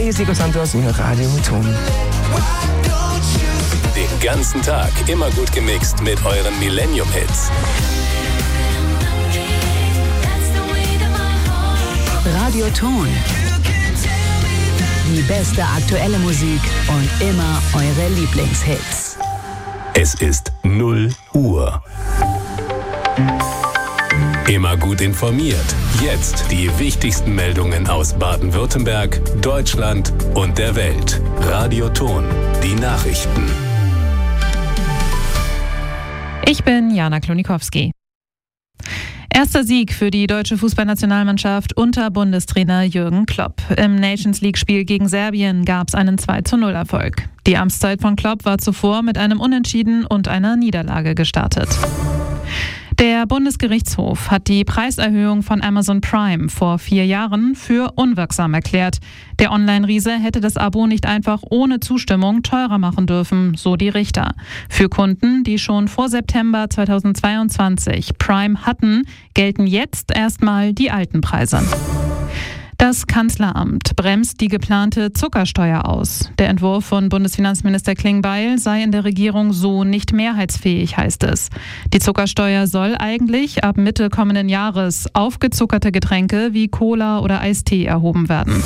hier ist Nico Santos in Radio Ton. Den ganzen Tag immer gut gemixt mit euren Millennium-Hits. Radio Ton. Die beste aktuelle Musik und immer eure Lieblingshits. Es ist 0 Uhr. Immer gut informiert. Jetzt die wichtigsten Meldungen aus Baden-Württemberg, Deutschland und der Welt. Radio Ton. Die Nachrichten. Ich bin Jana Klonikowski. Erster Sieg für die deutsche Fußballnationalmannschaft unter Bundestrainer Jürgen Klopp. Im Nations-League-Spiel gegen Serbien gab es einen 2:0-Erfolg. Die Amtszeit von Klopp war zuvor mit einem Unentschieden und einer Niederlage gestartet. Der Bundesgerichtshof hat die Preiserhöhung von Amazon Prime vor 4 Jahren für unwirksam erklärt. Der Online-Riese hätte das Abo nicht einfach ohne Zustimmung teurer machen dürfen, so die Richter. Für Kunden, die schon vor September 2022 Prime hatten, gelten jetzt erstmal die alten Preise. Das Kanzleramt bremst die geplante Zuckersteuer aus. Der Entwurf von Bundesfinanzminister Klingbeil sei in der Regierung so nicht mehrheitsfähig, heißt es. Die Zuckersteuer soll eigentlich ab Mitte kommenden Jahres auf gezuckerte Getränke wie Cola oder Eistee erhoben werden.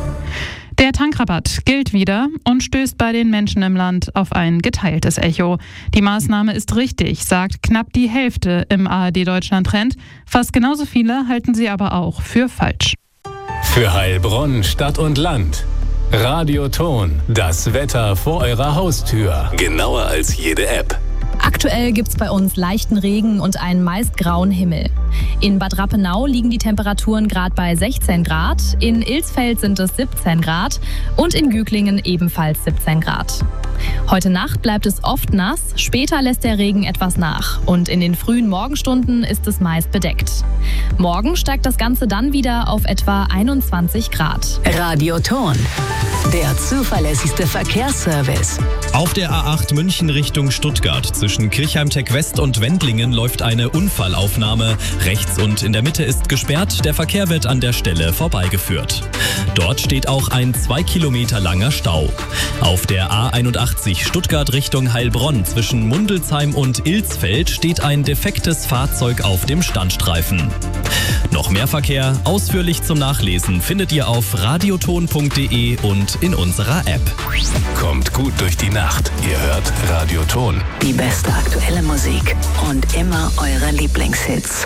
Der Tankrabatt gilt wieder und stößt bei den Menschen im Land auf ein geteiltes Echo. Die Maßnahme ist richtig, sagt knapp die Hälfte im ARD-Deutschland-Trend. Fast genauso viele halten sie aber auch für falsch. Für Heilbronn, Stadt und Land. Radio Ton, das Wetter vor eurer Haustür. Genauer als jede App. Aktuell gibt's bei uns leichten Regen und einen meist grauen Himmel. In Bad Rappenau liegen die Temperaturen gerade bei 16 Grad, in Ilsfeld sind es 17 Grad und in Güglingen ebenfalls 17 Grad. Heute Nacht bleibt es oft nass, später lässt der Regen etwas nach und in den frühen Morgenstunden ist es meist bedeckt. Morgen steigt das Ganze dann wieder auf etwa 21 Grad. Radio Ton, der zuverlässigste Verkehrsservice. Auf der A8 München Richtung Stuttgart zwischen Kirchheim-Tech West und Wendlingen läuft eine Unfallaufnahme. Rechts und in der Mitte ist gesperrt, der Verkehr wird an der Stelle vorbeigeführt. Dort steht auch ein 2 Kilometer langer Stau. Auf der A81 Stuttgart Richtung Heilbronn zwischen Mundelsheim und Ilsfeld steht ein defektes Fahrzeug auf dem Standstreifen. Noch mehr Verkehr, ausführlich zum Nachlesen, findet ihr auf radioton.de und in unserer App. Kommt gut durch die Nacht. Ihr hört Radio Ton. Die beste aktuelle Musik und immer eure Lieblingshits.